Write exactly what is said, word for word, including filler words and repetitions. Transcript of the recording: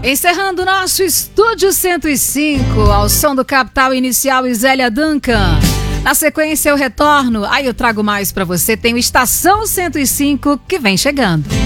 Encerrando nosso Estúdio cento e cinco, ao som do Capital Inicial e Zélia Duncan. Na sequência eu retorno, aí eu trago mais pra você, tem o Estação cento e cinco que vem chegando.